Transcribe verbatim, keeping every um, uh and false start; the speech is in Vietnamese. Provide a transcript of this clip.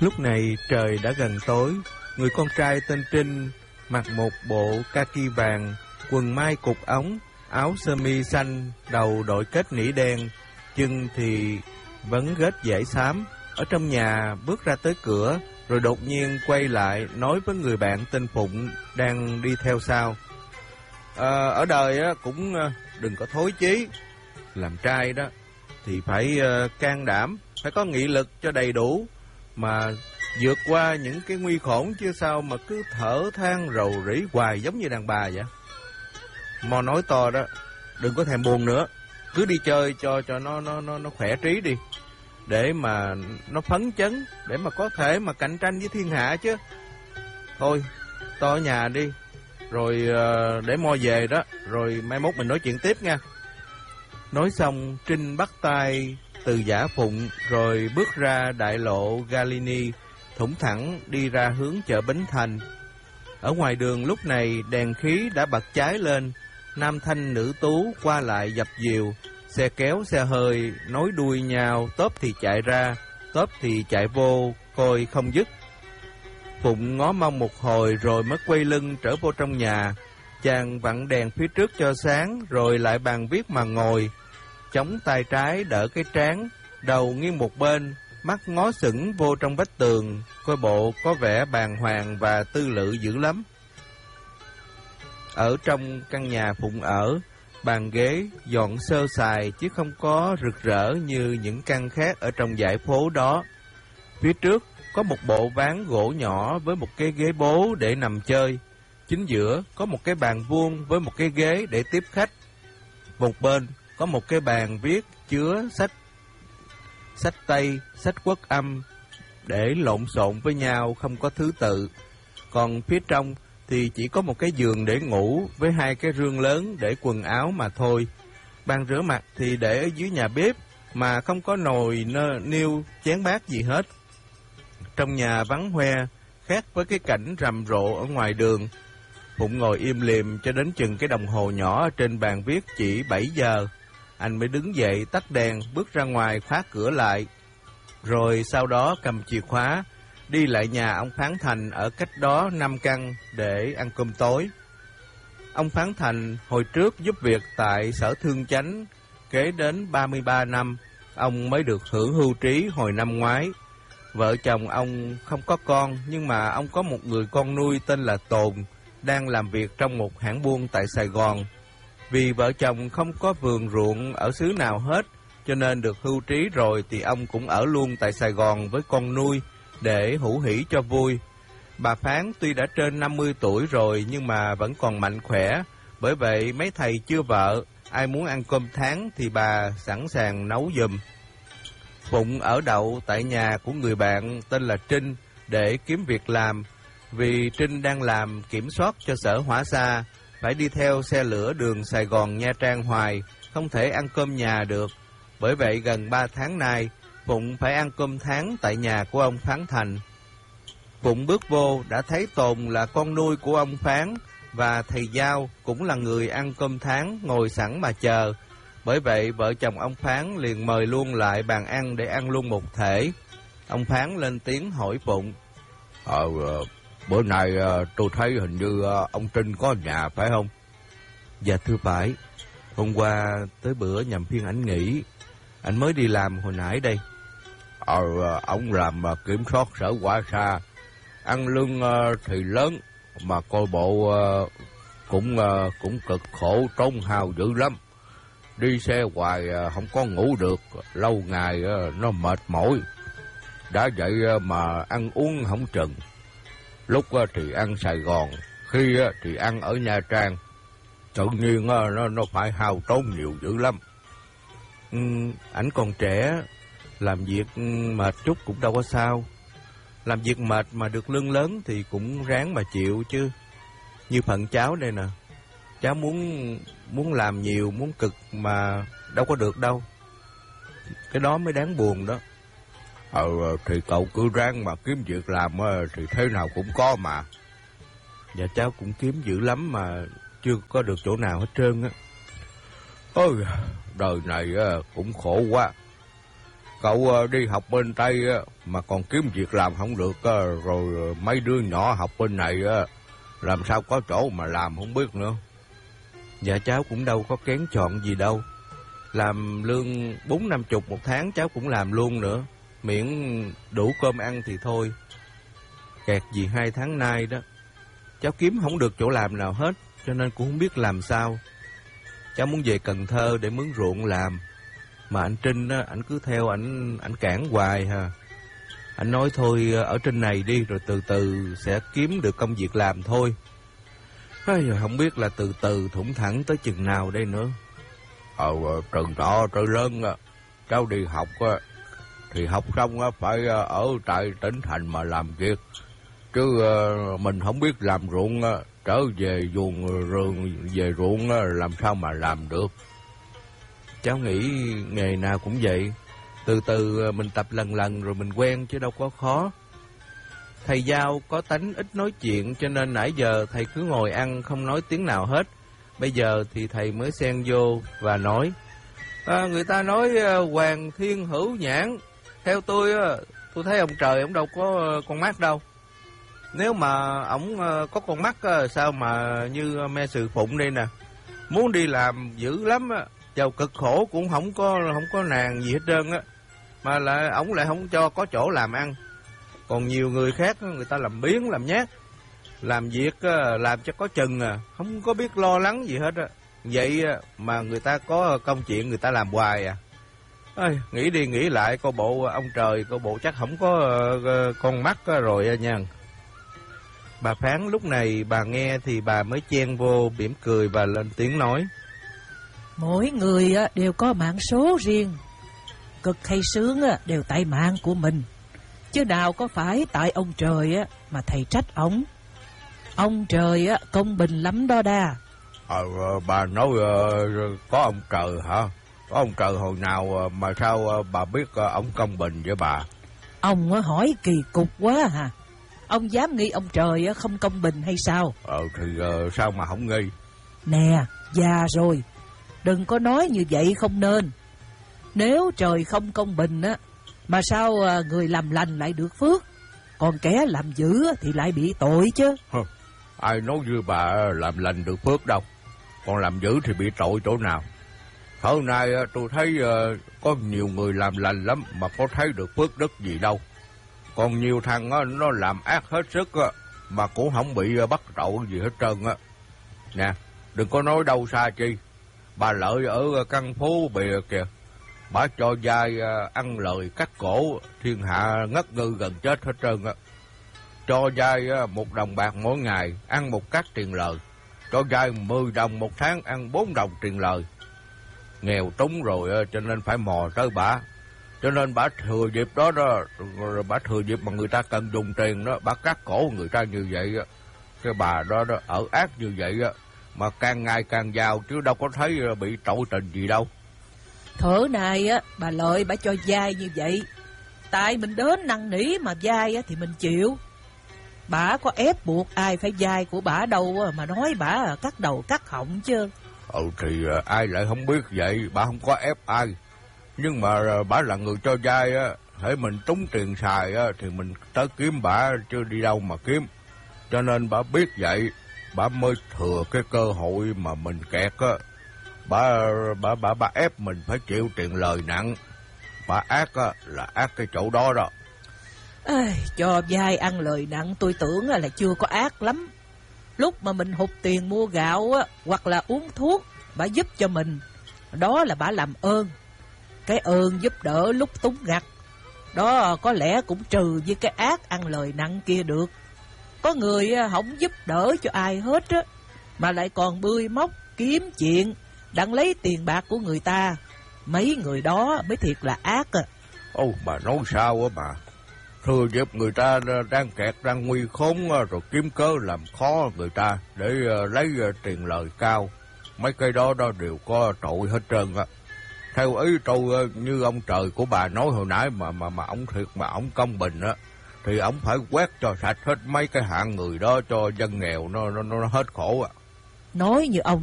Lúc này trời đã gần tối. Người con trai tên Trinh mặc một bộ kaki vàng, quần mai cục ống, áo sơ mi xanh, đầu đội kết nỉ đen, chân thì vấn ghét dải xám. Ở trong nhà bước ra tới cửa, rồi đột nhiên quay lại nói với người bạn tên Phụng đang đi theo sau. À, ở đời á, cũng đừng có thối chí. Làm trai đó thì phải uh, can đảm, phải có nghị lực cho đầy đủ, mà vượt qua những cái nguy khốn chứ sao mà cứ thở than rầu rĩ hoài giống như đàn bà vậy. Mo nói to đó, đừng có thèm buồn nữa, cứ đi chơi cho cho nó nó nó nó khỏe trí đi, để mà nó phấn chấn, để mà có thể mà cạnh tranh với thiên hạ chứ. Thôi, to ở nhà đi, rồi uh, để Mo về đó, rồi mai mốt mình nói chuyện tiếp nha. Nói xong, Trinh bắt tay từ Giả Phụng, rồi bước ra đại lộ Galini, thủng thẳng đi ra hướng chợ Bến Thành. Ở ngoài đường lúc này đèn khí đã bật cháy lên, nam thanh nữ tú qua lại dập dìu, xe kéo xe hơi nối đuôi nhau, tốp thì chạy ra, tốp thì chạy vô, coi không dứt. Phụng ngó mông một hồi rồi mới quay lưng trở vô trong nhà. Chàng vặn đèn phía trước cho sáng, rồi lại bàn viết mà ngồi, chống tay trái đỡ cái trán, đầu nghiêng một bên, mắt ngó sững vô trong vách tường, coi bộ có vẻ bàng hoàng và tư lự dữ lắm. Ở trong căn nhà Phụng ở, bàn ghế dọn sơ sài chứ không có rực rỡ như những căn khác ở trong dãy phố đó. Phía trước có một bộ ván gỗ nhỏ với một cái ghế bố để nằm chơi. Chính giữa có một cái bàn vuông với một cái ghế để tiếp khách. Một bên có một cái bàn viết chứa sách sách Tây, sách Quốc âm để lộn xộn với nhau, không có thứ tự. Còn phía trong thì chỉ có một cái giường để ngủ với hai cái rương lớn để quần áo mà thôi. Bàn rửa mặt thì để ở dưới nhà bếp mà không có nồi niêu chén bát gì hết. Trong nhà vắng hoe, khác với cái cảnh rầm rộ ở ngoài đường. Phụng ngồi im lìm cho đến chừng cái đồng hồ nhỏ ở trên bàn viết chỉ bảy giờ. Anh mới đứng dậy tắt đèn, bước ra ngoài khóa cửa lại. Rồi sau đó cầm chìa khóa, đi lại nhà ông Phán Thành ở cách đó năm căn để ăn cơm tối. Ông Phán Thành hồi trước giúp việc tại Sở Thương Chánh, kế đến ba mươi ba năm, ông mới được hưởng hưu trí hồi năm ngoái. Vợ chồng ông không có con, nhưng mà ông có một người con nuôi tên là Tồn, đang làm việc trong một hãng buôn tại Sài Gòn. Vì vợ chồng không có vườn ruộng ở xứ nào hết, cho nên được hưu trí rồi thì ông cũng ở luôn tại Sài Gòn với con nuôi để hữu hỉ cho vui. Bà Phán tuy đã trên năm mươi tuổi rồi nhưng mà vẫn còn mạnh khỏe, bởi vậy mấy thầy chưa vợ, ai muốn ăn cơm tháng thì bà sẵn sàng nấu giùm. Phụng ở đậu tại nhà của người bạn tên là Trinh để kiếm việc làm, vì Trinh đang làm kiểm soát cho sở hỏa xa, phải đi theo xe lửa đường Sài Gòn Nha Trang hoài, không thể ăn cơm nhà được. Bởi vậy gần ba tháng nay, Phụng phải ăn cơm tháng tại nhà của ông Phán Thành. Phụng bước vô đã thấy Tồn là con nuôi của ông Phán, và thầy Giao cũng là người ăn cơm tháng ngồi sẵn mà chờ. Bởi vậy vợ chồng ông Phán liền mời luôn lại bàn ăn để ăn luôn một thể. Ông Phán lên tiếng hỏi Phụng. Ờ, bữa nay tôi thấy hình như ông Trinh có nhà phải không? Dạ thưa phải. Hôm qua tới bữa nhằm phiên ảnh nghỉ, anh mới đi làm hồi nãy đây. Ờ, ông làm kiểm soát sở hỏa xa, ăn lương thì lớn, mà coi bộ cũng cũng cực khổ tốn hao dữ lắm. Đi xe hoài không có ngủ được, lâu ngày nó mệt mỏi. Đã vậy mà ăn uống không chừng. Lúc thì ăn Sài Gòn, khi thì ăn ở Nha Trang. Tự nhiên nó nó phải hao tốn nhiều dữ lắm. Ừ, ảnh còn trẻ, làm việc mệt chút cũng đâu có sao. Làm việc mệt mà được lương lớn thì cũng ráng mà chịu chứ. Như phận cháu đây nè, cháu muốn muốn làm nhiều, muốn cực mà đâu có được đâu. Cái đó mới đáng buồn đó. Ờ, thì cậu cứ ráng mà kiếm việc làm thì thế nào cũng có mà. Dạ cháu cũng kiếm dữ lắm mà chưa có được chỗ nào hết trơn á. Ôi, đời này cũng khổ quá. Cậu đi học bên Tây mà còn kiếm việc làm không được, rồi mấy đứa nhỏ học bên này làm sao có chỗ mà làm không biết nữa. Dạ cháu cũng đâu có kén chọn gì đâu. Làm lương bốn năm chục một tháng cháu cũng làm luôn nữa, miễn đủ cơm ăn thì thôi. Kẹt gì hai tháng nay đó, cháu kiếm không được chỗ làm nào hết, cho nên cũng không biết làm sao. Cháu muốn về Cần Thơ để mướn ruộng làm, mà anh Trinh á, anh cứ theo ảnh ảnh cản hoài ha. Anh nói thôi ở trên này đi, rồi từ từ sẽ kiếm được công việc làm thôi. Ai, không biết là từ từ thủng thẳng tới chừng nào đây nữa. Ờ, từ nhỏ tới lớn cháu đi học thì học xong phải ở tại tỉnh thành mà làm việc, chứ mình không biết làm ruộng, trở về ruộng rừng về ruộng làm sao mà làm được. Cháu nghĩ nghề nào cũng vậy, từ từ mình tập lần lần rồi mình quen chứ đâu có khó. Thầy Giao có tánh ít nói chuyện, cho nên nãy giờ thầy cứ ngồi ăn không nói tiếng nào hết. Bây giờ thì thầy mới xen vô và nói: à, người ta nói uh, hoàng thiên hữu nhãn. Theo tôi, uh, tôi thấy ông trời ông đâu có uh, con mắt đâu. Nếu mà ổng uh, có con mắt, uh, sao mà như uh, me Sự Phụng đây nè, muốn đi làm dữ lắm, uh, giàu cực khổ cũng không có không có nàng gì hết trơn á, mà lại ổng lại không cho có chỗ làm ăn. Còn nhiều người khác người ta làm biếng làm nhát, làm việc làm cho có chừng à, không có biết lo lắng gì hết á. Vậy mà người ta có công chuyện người ta làm hoài à. Ôi, nghĩ đi nghĩ lại coi bộ ông trời coi bộ chắc không có uh, con mắt rồi nha. Bà Phán lúc này bà nghe thì bà mới chen vô mỉm cười và lên tiếng nói: mỗi người đều có mạng số riêng, cực hay sướng đều tại mạng của mình, chứ nào có phải tại ông trời á mà thầy trách ổng. Ông trời á công bình lắm đó đa. Ờ, bà nói uh, có ông trời hả? Có ông trời hồi nào mà sao uh, bà biết uh, ông công bình với bà? Ông uh, hỏi kỳ cục quá hả? Ông dám nghĩ ông trời uh, không công bình hay sao? Ờ thì uh, sao mà không nghi? Nè, già rồi, đừng có nói như vậy không nên. Nếu trời không công bình á, mà sao người làm lành lại được phước, còn kẻ làm dữ thì lại bị tội chứ. Hừ, ai nói như bà làm lành được phước đâu, còn làm dữ thì bị tội chỗ nào? Hôm nay tôi thấy có nhiều người làm lành lắm mà có thấy được phước đức gì đâu. Còn nhiều thằng nó làm ác hết sức mà cũng không bị bắt tội gì hết trơn á. Nè, đừng có nói đâu xa chi, bà Lợi ở căn phố bìa kìa, bà cho dai ăn lời cắt cổ, thiên hạ ngất ngư gần chết hết trơn á. Cho dai một đồng bạc mỗi ngày, ăn một cắt tiền lời. Cho dai mười đồng một tháng, ăn bốn đồng tiền lời. Nghèo túng rồi cho nên phải mò tới bả. Cho nên bả thừa dịp đó đó, rồi bả thừa dịp mà người ta cần dùng tiền đó, bả cắt cổ người ta như vậy á. Cái bà đó đó ở ác như vậy á, mà càng ngày càng giàu chứ đâu có thấy bị tội tình gì đâu. Thở này á, bà Lợi bà cho dai như vậy, tại mình đến năn nỉ mà dai á thì mình chịu. Bà có ép buộc ai phải dai của bà đâu mà nói bà cắt đầu cắt họng chứ. Ừ thì ai lại không biết vậy, bà không có ép ai. Nhưng mà bà là người cho dai á, hễ mình trúng tiền xài á thì mình tới kiếm bà chứ đi đâu mà kiếm. Cho nên bà biết vậy, bà mới thừa cái cơ hội mà mình kẹt á. Bà, bà, bà, bà ép mình phải chịu tiền lời nặng. Bà ác á, là ác cái chỗ đó đó. À, cho dai ăn lời nặng tôi tưởng là chưa có ác lắm. Lúc mà mình hụt tiền mua gạo á, hoặc là uống thuốc, bà giúp cho mình, đó là bà làm ơn. Cái ơn giúp đỡ lúc túng ngặt, đó có lẽ cũng trừ với cái ác ăn lời nặng kia được. Có người không giúp đỡ cho ai hết á, mà lại còn bươi móc, kiếm chuyện, đặng lấy tiền bạc của người ta. Mấy người đó mới thiệt là ác à. Ô, bà nói sao á bà? Thừa dịp người ta đang kẹt, đang nguy khốn rồi kiếm cớ làm khó người ta để lấy tiền lời cao. Mấy cái đó đó đều có tội hết trơn á. Theo ý tôi, như ông trời của bà nói hồi nãy mà mà mà ông thiệt mà ông công bình á, thì ông phải quét cho sạch hết mấy cái hạng người đó cho dân nghèo nó nó nó hết khổ ạ. Nói như ông